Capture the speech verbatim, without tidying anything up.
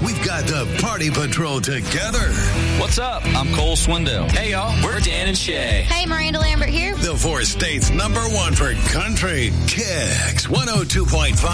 we've got the Party Patrol together. What's up? I'm Cole Swindell. Hey, y'all. We're Dan and Shay. Hey, Miranda Lambert here. The four states number one for country. Kicks one oh two point five.